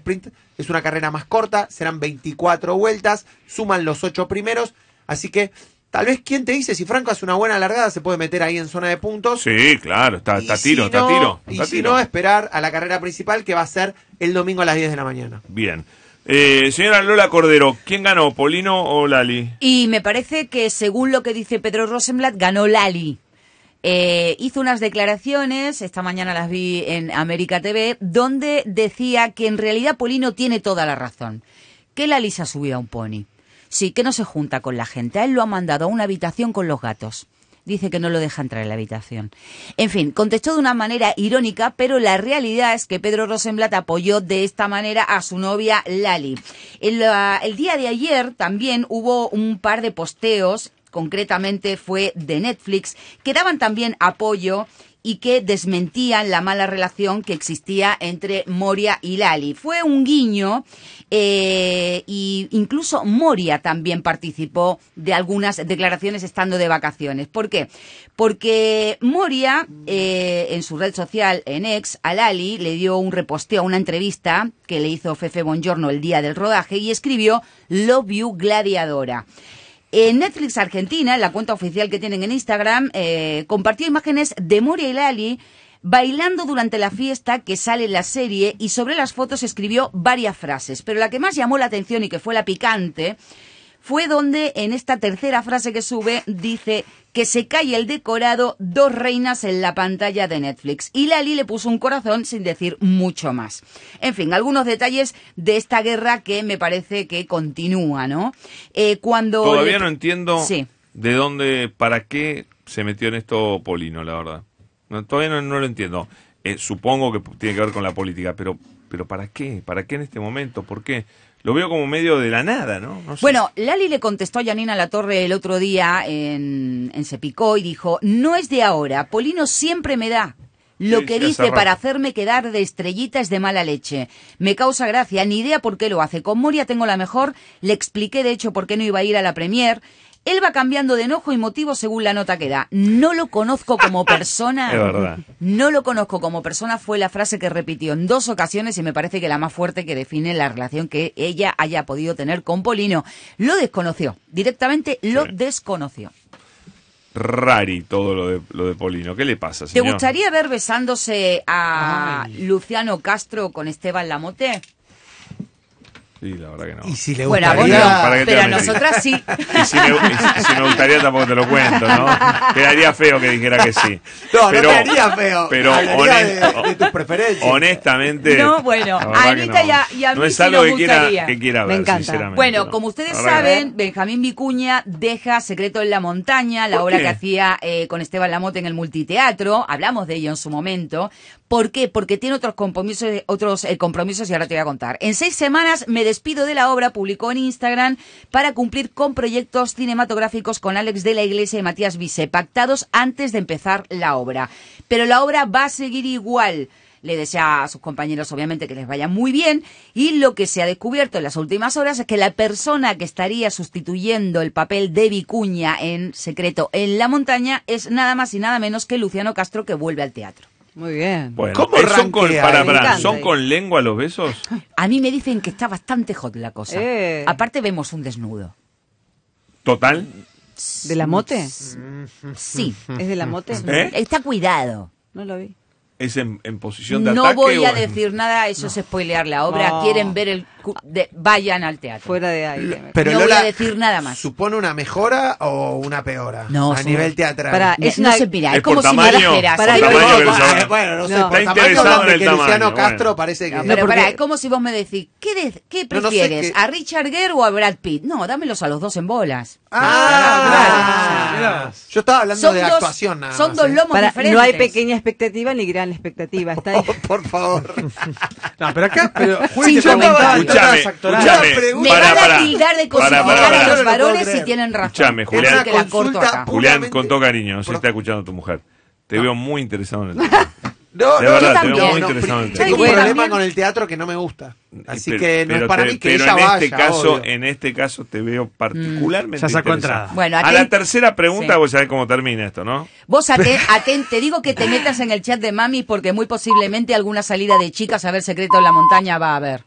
sprint es una carrera más corta, serán 24 vueltas, suman los 8 primeros, así que tal vez, ¿quién te dice? Si Franco hace una buena largada, se puede meter ahí en zona de puntos. Sí, claro, está tiro. Y si no, esperar a la carrera principal, que va a ser el domingo a las 10 de la mañana. Bien. Señora Lola Cordero, ¿quién ganó, Polino o Lali? Y me parece que, según lo que dice Pedro Rosenblatt, ganó Lali. Hizo unas declaraciones, esta mañana las vi en América TV, donde decía que en realidad Polino tiene toda la razón, que Lali se ha subido a un pony. Sí, que no se junta con la gente. A él lo han mandado a una habitación con los gatos. Dice que no lo deja entrar en la habitación. En fin, contestó de una manera irónica, pero la realidad es que Pedro Rosenblatt apoyó de esta manera a su novia Lali. El día de ayer también hubo un par de posteos, concretamente fue de Netflix, que daban también apoyo y que desmentían la mala relación que existía entre Moria y Lali. Fue un guiño, y incluso Moria también participó de algunas declaraciones estando de vacaciones. ¿Por qué? Porque Moria, en su red social, en X, a Lali le dio un reposteo a una entrevista que le hizo Fefe Bongiorno el día del rodaje y escribió "Love you, gladiadora". En Netflix Argentina, en la cuenta oficial que tienen en Instagram, compartió imágenes de Moria y Lali bailando durante la fiesta que sale en la serie, y sobre las fotos escribió varias frases. Pero la que más llamó la atención y que fue la picante fue donde en esta tercera frase que sube dice que se cae el decorado, 2 reinas en la pantalla de Netflix. Y Lali le puso un corazón sin decir mucho más. En fin, algunos detalles de esta guerra que me parece que continúa, ¿no? Todavía no entiendo sí. de dónde, para qué se metió en esto Polino, la verdad. Todavía no lo entiendo. Supongo que tiene que ver con la política, pero ¿para qué? ¿Para qué en este momento? ¿Por qué? Lo veo como medio de la nada, ¿no? No sé. Bueno, Lali le contestó a Janina Latorre el otro día en Se Picó y dijo: no es de ahora, Polino siempre me da. Lo que dice para hacerme quedar de estrellita es de mala leche. Me causa gracia, ni idea por qué lo hace. Con Moria tengo la mejor, le expliqué de hecho por qué no iba a ir a la premier. Él va cambiando de enojo y motivo según la nota que da. No lo conozco como persona. Es verdad. No lo conozco como persona fue la frase que repitió en 2 ocasiones y me parece que la más fuerte que define la relación que ella haya podido tener con Polino. Lo desconoció. Directamente lo desconoció. Rari todo lo de Polino. ¿Qué le pasa, señor? ¿Te gustaría ver besándose a Luciano Castro con Esteban Lamote? Sí, la verdad que no. Y si le Bueno, gustaría... bueno, pero a nosotras sí. Y si me gustaría tampoco te lo cuento, ¿no? Quedaría feo que dijera que sí. No, pero, no quedaría feo. Pero de tus preferencias. Honestamente... No, bueno, a Anita y a mí no es sí algo nos que gustaría. quiera ver, Me encanta. sinceramente. Bueno, ¿no? como ustedes saben, Benjamín Vicuña deja Secreto en la Montaña, la obra que hacía con Esteban Lamote en el Multiteatro. Hablamos de ello en su momento. ¿Por qué? Porque tiene otros compromisos y ahora te voy a contar. En 6 semanas me despido de la obra, publicó en Instagram, para cumplir con proyectos cinematográficos con Alex de la Iglesia y Matías Vise, pactados antes de empezar la obra. Pero la obra va a seguir igual. Le desea a sus compañeros, obviamente, que les vaya muy bien. Y lo que se ha descubierto en las últimas horas es que la persona que estaría sustituyendo el papel de Vicuña en Secreto en la Montaña es nada más y nada menos que Luciano Castro, que vuelve al teatro. Muy bien. Bueno, ¿Cómo ¿son con, rankea? ¿son con lengua los besos? A mí me dicen que está bastante hot la cosa. Aparte vemos un desnudo. ¿Total? ¿De la mote? Sí. ¿Es de la mote? Está cuidado. No lo vi. ¿Es en posición de No ataque? voy a o decir nada, eso es spoilear la obra. No. Quieren ver vayan al teatro. Fuera de aire. Pero No Lola, voy a decir nada más. ¿supone una mejora o una peora? No, a sí. nivel teatral. Para- No, es no una- se mira, ¿Es es como por si me tamaño? dijeras. Para- ¿Por tamaño que le llama? Bueno, no sé, No. por Está tamaño interesado de en el que tamaño, Luciano bueno. Castro parece que... No, No, pero porque- pará, es como si vos me decís, ¿qué No, no sé prefieres? qué- ¿A Richard Gere o a Brad Pitt? No, dámelos a los dos en bolas. Yo estaba hablando Son de dos- actuación nada son más, dos lomos Para- diferentes. no hay pequeña expectativa ni gran expectativa. Está ahí. Por favor. No, pero acá, Juli, Sin te preguntaba, comentario. Escuchame, notas actorales. escuchame. Me Pará, van a pará. tildar de Pará, cosificar pará. a No los lo puedo varones creer. si tienen razón. Escuchame, Así Julián. que la corto Consulta acá. Julián, puramente- con todo cariño, se está escuchando tu mujer. Te veo muy interesado en el tema. No, De no, verdad, yo te veo también. muy interesado en el Tengo un tema. problema También. con el teatro que no me gusta. Así Pero- que no es pero para te- mí que pero ella en vaya. este caso, obvio. en este caso te veo particularmente Ya sacó interesado. entrada. Bueno, A la tercera pregunta, Sí. vos sabés cómo termina esto, ¿no? Vos te digo que te metas en el chat de Mami porque muy posiblemente alguna salida de chicas a ver Secreto en la Montaña va a haber.